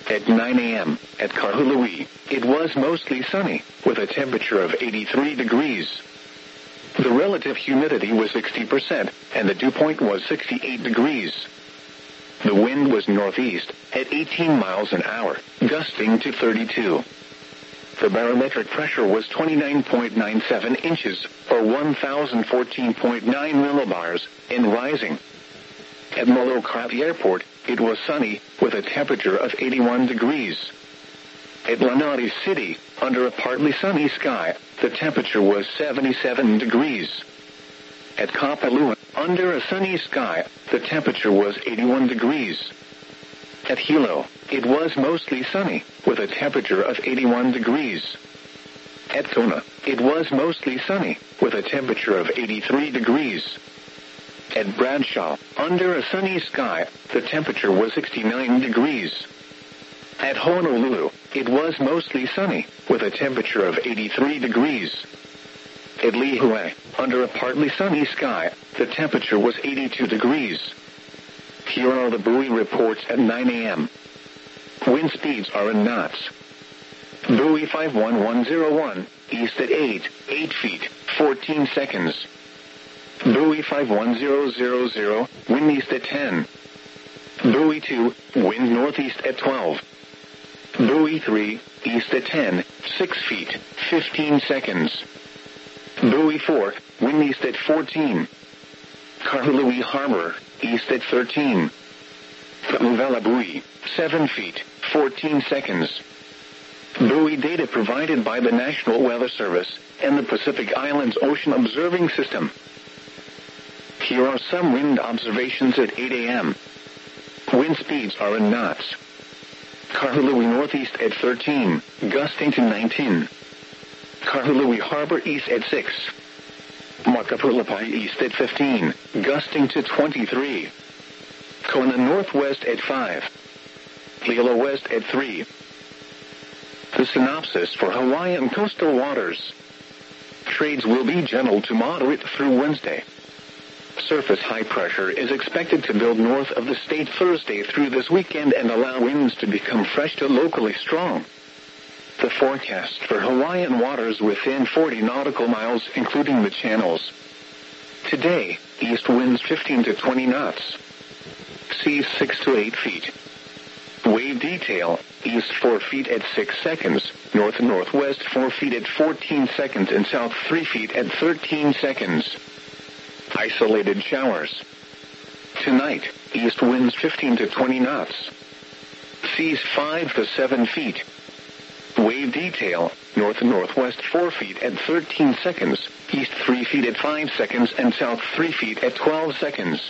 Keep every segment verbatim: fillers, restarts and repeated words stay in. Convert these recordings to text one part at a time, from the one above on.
At nine a m, at Kahului, it was mostly sunny, with a temperature of eighty-three degrees. The relative humidity was sixty percent, and the dew point was sixty-eight degrees. The wind was northeast, at eighteen miles an hour, gusting to thirty-two. The barometric pressure was twenty-nine point nine seven inches, or one thousand fourteen point nine millibars, and rising. At Molokai Airport, it was sunny, with a temperature of eighty-one degrees. At Lanai City, under a partly sunny sky, the temperature was seventy-seven degrees. At Kapalua, under a sunny sky, the temperature was eighty-one degrees. At Hilo, it was mostly sunny, with a temperature of eighty-one degrees. At Kona, it was mostly sunny, with a temperature of eighty-three degrees. At Bradshaw, under a sunny sky, the temperature was sixty-nine degrees. At Honolulu, it was mostly sunny, with a temperature of eighty-three degrees. At Lihue, under a partly sunny sky, the temperature was eighty-two degrees. Here are the buoy reports at nine a m Wind speeds are in knots. Buoy five one one zero one, east at eight, eight feet, fourteen seconds. Buoy five one zero zero zero, wind east at ten. Buoy two, wind northeast at twelve. Buoy three, east at ten, six feet, fifteen seconds. Buoy four, wind east at fourteen. Kahului Harbor, east at thirteen. Kauvela Buoy, seven feet, fourteen seconds. Buoy data provided by the National Weather Service and the Pacific Islands Ocean Observing System. Here are some wind observations at eight a m Wind speeds are in knots. Kahului northeast at thirteen, gusting to nineteen. Kahului Harbor east at six. Makapulapai east at fifteen, gusting to twenty-three. Kona northwest at five. Hilo west at three. The synopsis for Hawaiian coastal waters. Trades will be gentle to moderate through Wednesday. Surface high pressure is expected to build north of the state Thursday through this weekend and allow winds to become fresh to locally strong. The forecast for Hawaiian waters within forty nautical miles, including the channels. Today, east winds fifteen to twenty knots. Seas six to eight feet. Wave detail, east four feet at six seconds, north and northwest four feet at fourteen seconds, and south three feet at thirteen seconds. Isolated showers. Tonight, east winds fifteen to twenty knots. Seas five to seven feet. Wave detail, north and northwest four feet at thirteen seconds, east three feet at five seconds, and south three feet at twelve seconds.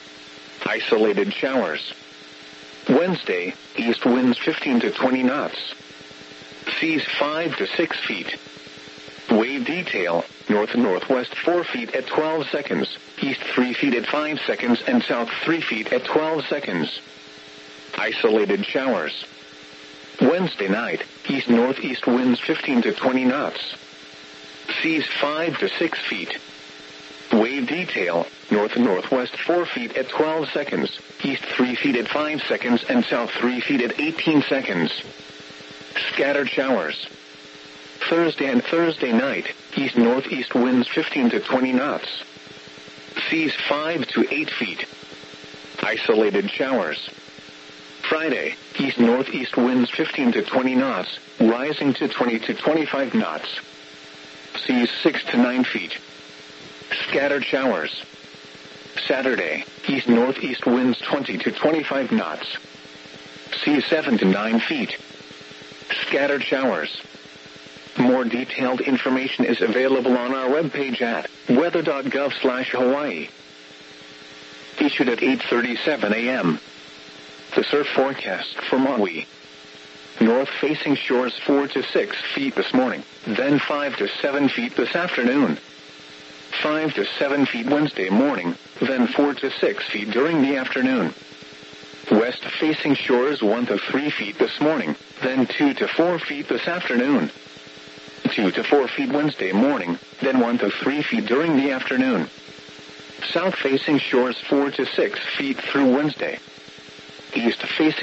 Isolated showers. Wednesday, east winds fifteen to twenty knots. Seas five to six feet. Wave detail, north and northwest four feet at twelve seconds, east three feet at five seconds, and south three feet at twelve seconds. Isolated showers. Wednesday night, east-northeast winds fifteen to twenty knots. Seas five to six feet. Wave detail, north and northwest four feet at twelve seconds, east three feet at five seconds, and south three feet at eighteen seconds. Scattered showers. Thursday and Thursday night, east-northeast winds fifteen to twenty knots. Seas five to eight feet. Isolated showers. Friday, east-northeast winds fifteen to twenty knots, rising to twenty to twenty-five knots. Seas six to nine feet. Scattered showers. Saturday, east-northeast winds twenty to twenty-five knots. Seas seven to nine feet. Scattered showers. More detailed information is available on our webpage at weather dot gov slash Hawaii. Issued at eight thirty-seven a m The surf forecast for Maui. North-facing shores four to six feet this morning, then five to seven feet this afternoon. five to seven feet Wednesday morning, then four to six feet during the afternoon. West-facing shores one to three feet this morning, then two to four feet this afternoon. two to four feet Wednesday morning, then one to three feet during the afternoon. South-facing shores four to six feet through Wednesday. East-facing